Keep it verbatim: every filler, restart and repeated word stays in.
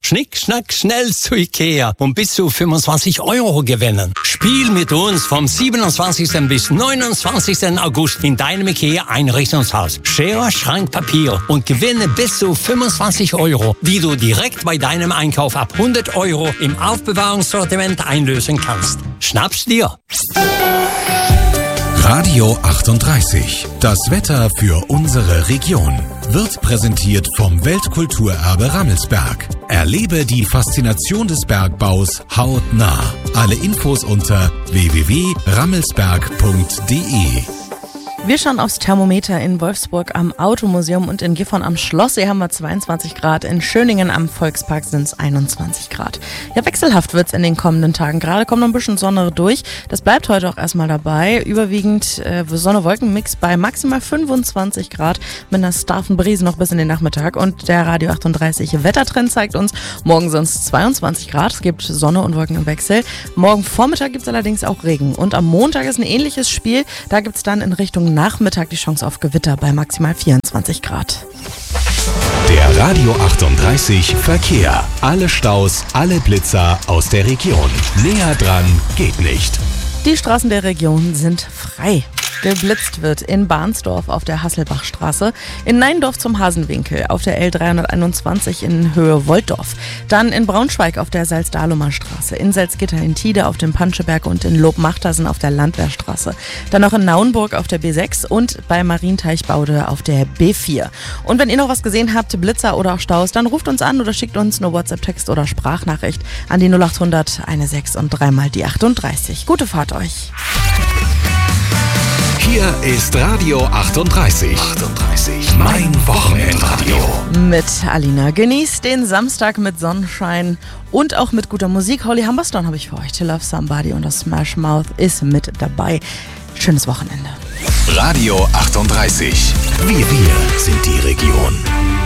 Schnick, schnack, schnell zu Ikea und bis zu fünfundzwanzig Euro gewinnen. Spiel mit uns vom siebenundzwanzigsten bis neunundzwanzigsten August in deinem Ikea-Einrichtungshaus. Schere, Schrank, Papier und gewinne bis zu fünfundzwanzig Euro, die du direkt bei deinem Einkauf ab hundert Euro im Aufbewahrungssortiment einlösen kannst. Schnapp's dir! Radio achtunddreißig. Das Wetter für unsere Region wird präsentiert vom Weltkulturerbe Rammelsberg. Erlebe die Faszination des Bergbaus hautnah. Alle Infos unter w w w punkt rammelsberg punkt d e. Wir schauen aufs Thermometer in Wolfsburg am Automuseum und in Gifhorn am Schlosssee haben wir zweiundzwanzig Grad. In Schöningen am Volkspark sind es einundzwanzig Grad. Ja, wechselhaft wird's in den kommenden Tagen. Gerade kommt noch ein bisschen Sonne durch. Das bleibt heute auch erstmal dabei. Überwiegend äh, Sonne-Wolken-Mix bei maximal fünfundzwanzig Grad mit einer starken Brise noch bis in den Nachmittag. Und der Radio achtunddreißig Wettertrend zeigt uns, morgen sind es zweiundzwanzig Grad. Es gibt Sonne und Wolken im Wechsel. Morgen Vormittag gibt es allerdings auch Regen. Und am Montag ist ein ähnliches Spiel. Da gibt es dann in Richtung Nachmittag die Chance auf Gewitter bei maximal vierundzwanzig Grad. Der Radio achtunddreißig Verkehr. Alle Staus, alle Blitzer aus der Region. Näher dran geht nicht. Die Straßen der Region sind frei. Geblitzt wird in Bahnsdorf auf der Hasselbachstraße, in Neindorf zum Hasenwinkel auf der L dreihunderteinundzwanzig in Höhe Woltdorf, dann in Braunschweig auf der Salzdahlumer Straße, in Salzgitter in Tide auf dem Panscheberg und in Lobmachtersen auf der Landwehrstraße, dann noch in Nauenburg auf der B sechs und bei Marienteichbaude auf der B vier. Und wenn ihr noch was gesehen habt, Blitzer oder auch Staus, dann ruft uns an oder schickt uns eine WhatsApp-Text oder Sprachnachricht an die null achthundert sechzehn und dreimal die achtunddreißig. Gute Fahrt euch! Hier ist Radio achtunddreißig. achtunddreißig. Mein Wochenendradio. Mit Alina. Genießt den Samstag mit Sonnenschein und auch mit guter Musik. Holly Humberstone habe ich für euch. To Love Somebody und das Smash Mouth ist mit dabei. Schönes Wochenende. Radio achtunddreißig. Wir, wir sind die Region.